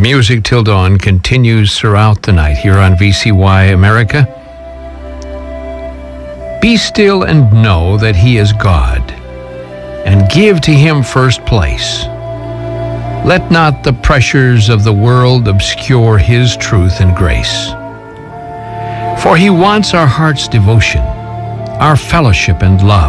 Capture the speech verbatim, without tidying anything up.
Music Till Dawn continues throughout the night here on V C Y America. Be still and know that He is God, and give to Him first place. Let not the pressures of the world obscure His truth and grace. For He wants our heart's devotion, our fellowship and love.